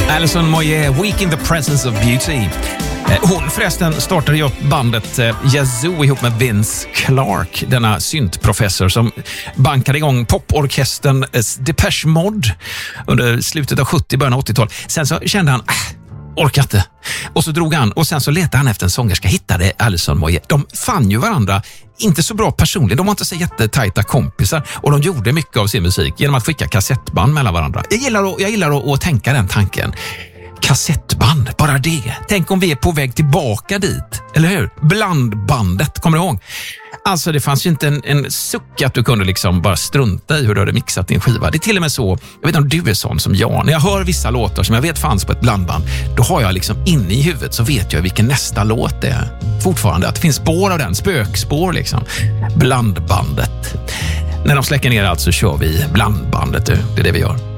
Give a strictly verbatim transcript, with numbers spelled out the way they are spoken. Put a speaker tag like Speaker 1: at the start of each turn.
Speaker 1: Alison Moyet, Week in the Presence of Beauty. Hon förresten startade ju upp bandet Yazoo ihop med Vince Clarke, denna syntprofessor som bankade igång poporkestern Depeche Mode under slutet av sjuttio, början av åttiotal. Sen så kände han, äh, orkar inte. Och så drog han, och sen så letade han efter en sångerska, hittade Alison Moyet. De fann ju varandra inte så bra personligen. De var inte så jättetajta kompisar och de gjorde mycket av sin musik genom att skicka kassettband mellan varandra. Jag gillar att, jag gillar att, att tänka den tanken. Kassettband, bara det. Tänk om vi är på väg tillbaka dit, eller hur? Blandbandet, kommer du ihåg? Alltså det fanns ju inte en, en suck att du kunde liksom bara strunta i hur du hade mixat din skiva. Det är till och med så, jag vet inte om du är sån som jag, när jag hör vissa låtar som jag vet fanns på ett blandband, då har jag liksom inne i huvudet så vet jag vilken nästa låt det är. Fortfarande, att det finns spår av den, spökspår liksom. Blandbandet. När de släcker ner allt så kör vi blandbandet, det är det vi gör.